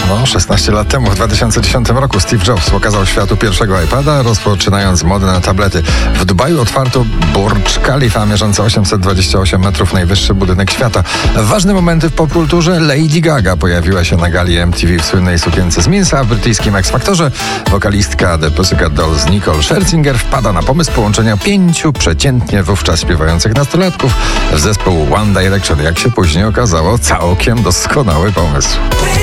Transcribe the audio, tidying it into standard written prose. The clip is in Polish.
16 lat temu, w 2010 roku Steve Jobs pokazał światu pierwszego iPada, rozpoczynając modę na tablety. W Dubaju otwarto Burj Khalifa, mierzący 828 metrów, najwyższy budynek świata. Ważne momenty w popkulturze. Lady Gaga pojawiła się na gali MTV w słynnej sukience z Minsa, w brytyjskim X-Factorze wokalistka The Pussycat Dolls Nicole Scherzinger wpada na pomysł połączenia 5 przeciętnie wówczas śpiewających nastolatków w zespół One Direction. Jak się później okazało, całkiem doskonały pomysł.